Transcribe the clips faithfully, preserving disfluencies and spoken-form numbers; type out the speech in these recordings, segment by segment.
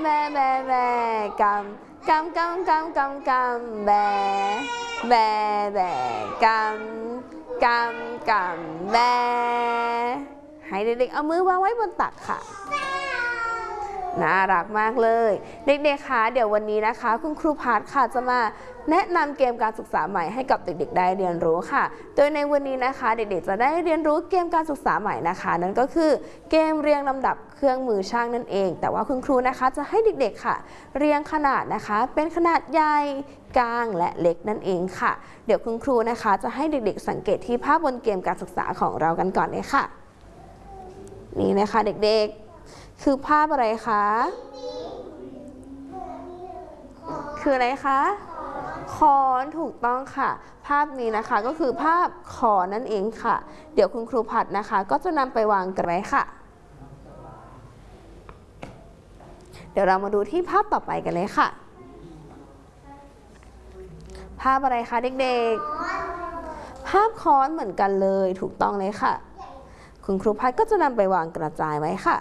แบแบแบกำกำกำกำกำกำแบแบแบกำกำกำแบให้เด็กๆเอามือวางไว้บนตักค่ะน่ารักมากเลยเด็กๆคะเดี๋ยววันนี้นะคะคุณครูพัฒน์ค่ะจะมาแนะนำเกมการศึกษาใหม่ให้กับเด็กๆได้เรียนรู้ค่ะโดยในวันนี้นะคะเด็กๆจะได้เรียนรู้เกมการศึกษาใหม่นะคะนั่นก็คือเกมเรียงลำดับเครื่องมือช่างนั่นเองแต่ว่าคุณครูนะคะจะให้เด็กๆค่ะเรียงขนาดนะคะเป็นขนาดใหญ่กลางและเล็กนั่นเองค่ะเดี๋ยวคุณครูนะคะจะให้เด็กๆสังเกตที่ภาพบนเกมการศึกษาของเรากันก่อนเลยค่ะนี่นะคะเด็กๆคือภาพอะไรคะคืออะไรคะขอนถูกต้องค่ะภาพนี้นะคะก็คือภาพขอนนั่นเองค่ะเดี๋ยวคุณครูพัฒน์นะคะก็จะนำไปวางกันไว้ค่ะเดี๋ยวเรามาดูที่ภาพต่อไปกันเลยค่ะภาพอะไรคะเด็กๆภาพค้อนเหมือนกันเลยถูกต้องเลยค่ะคุณครูพัฒน์ก็จะนำไปวางกระจายไว้ค่ะ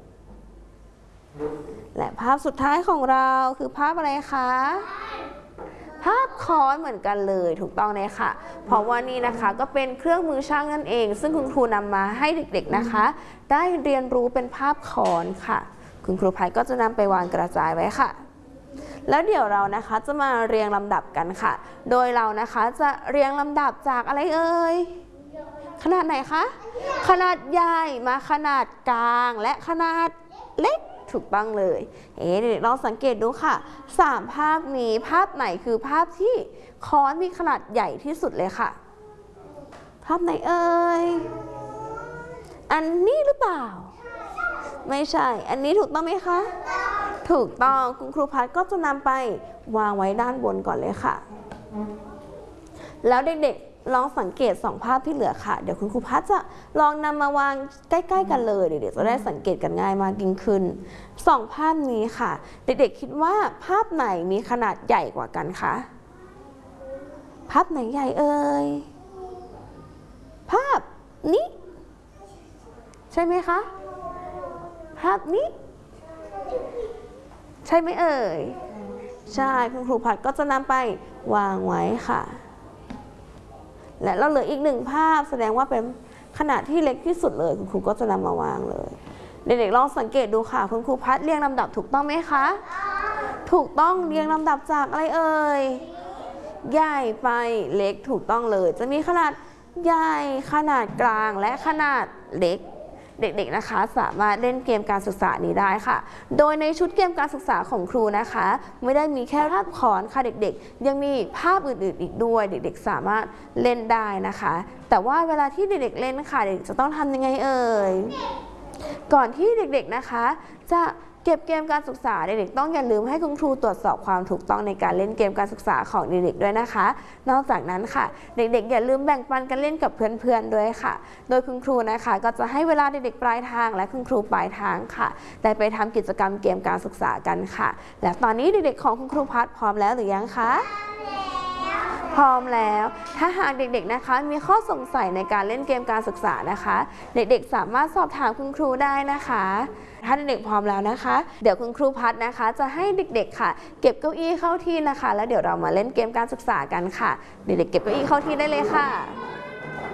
และภาพสุดท้ายของเราคือภาพอะไรคะภาพค้อนเหมือนกันเลยถูกต้องเลยค่ะเพราะว่านี่นะคะก็เป็นเครื่องมือช่างนั่นเองซึ่งคุณครูนำมาให้เด็กๆนะคะได้เรียนรู้เป็นภาพค้อนค่ะคุณครูพัฒน์ก็จะนำไปวางกระจายไว้ค่ะแล้วเดี๋ยวเรานะคะจะมาเรียงลำดับกันค่ะโดยเรานะคะจะเรียงลำดับจากอะไรเอ่ยขนาดไหนคะขนาดใหญ่มาขนาดกลางและขนาดเล็กถูกต้องเลยเอ๊ะเด็กๆลองสังเกตดูค่ะสามภาพนี้ภาพไหนคือภาพที่ค้อนมีขนาดใหญ่ที่สุดเลยค่ะภาพไหนเอ่ยอันนี้หรือเปล่าไม่ใช่อันนี้ถูกต้องไหมคะถูกต้องคุณครูพัฒน์ก็จะนำไปวางไว้ด้านบนก่อนเลยค่ะแล้วเด็กๆลองสังเกตสองภาพที่เหลือค่ะเดี๋ยวคุณครูพัฒน์จะลองนำมาวางใกล้ๆกันเลยเด็กๆจะได้สังเกตกันง่ายมากยิ่งขึ้นสองภาพนี้ค่ะเด็กๆคิดว่าภาพไหนมีขนาดใหญ่กว่ากันคะภาพไหนใหญ่เอ่ยภาพนี้ใช่ไหมคะภาพนี้ใช่ไหมเอ่ยใช่คุณครูพัฒน์ก็จะนำไปวางไว้ค่ะและเราเหลืออีกหนึ่งภาพแสดงว่าเป็นขนาดที่เล็กที่สุดเลยคุณครูก็จะนำมาวางเลยเด็กๆลองสังเกตดูค่ะคุณครูพัฒน์เรียงลำดับถูกต้องไหมคะถูกต้องเรียงลำดับจากอะไรเอ่ยใหญ่ไปเล็กถูกต้องเลยจะมีขนาดใหญ่ขนาดกลางและขนาดเล็กเด็กๆนะคะสามารถเล่นเกมการศึกษานี้ได้ค่ะโดยในชุดเกมการศึกษาของครูนะคะไม่ได้มีแค่ภาพค้อนค่ะเด็กๆยังมีภาพอื่นๆอีกด้วยเด็กๆสามารถเล่นได้นะคะแต่ว่าเวลาที่เด็กๆเล่นค่ะเด็กจะต้องทำยังไงเอ่ยก่อนที่เด็กๆนะคะจะเก็บเกมการศึกษาเด็กๆต้องอย่าลืมให้คุณครูตรวจสอบความถูกต้องในการเล่นเกมการศึกษาของเด็กๆด้วยนะคะนอกจากนั้นค่ะเด็กๆอย่าลืมแบ่งปันกันเล่นกับเพื่อนๆด้วยค่ะโดยคุณครูนะคะก็จะให้เวลาเด็กๆปลายทางและคุณครูปลายทางค่ะได้ไปทำกิจกรรมเกมการศึกษากันค่ะและตอนนี้เด็กๆของคุณครูพัฒน์พร้อมแล้วหรือยังคะพร้อมแล้วถ้าหากเด็กๆนะคะมีข้อสงสัยในการเล่นเกมการศึกษานะคะเด็กๆสามารถสอบถามคุณครูได้นะคะถ้าเด็กๆพร้อมแล้วนะคะเดี๋ยวคุณครูพัฒน์นะคะจะให้เด็กๆค่ะเก็บเก้าอี้เข้าที่นะคะแล้วเดี๋ยวเรามาเล่นเกมการศึกษากันค่ะเด็กๆเก็บเก้าอี้เข้าที่ได้เลยค่ะ